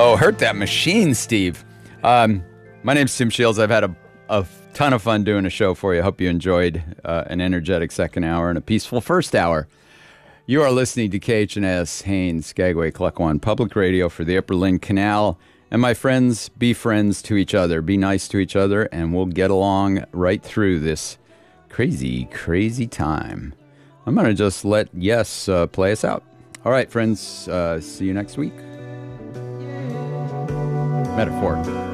Oh, hurt that machine, Steve. My name's Tim Shields. I've had a ton of fun doing a show for you. I hope you enjoyed an energetic second hour and a peaceful first hour. You are listening to KHNS, Haines, Skagway, Klukwan, Public Radio for the Upper Lynn Canal. And my friends, be friends to each other. Be nice to each other, and we'll get along right through this crazy, crazy time. I'm going to just let Yes play us out. All right, friends. See you next week. Metaphor.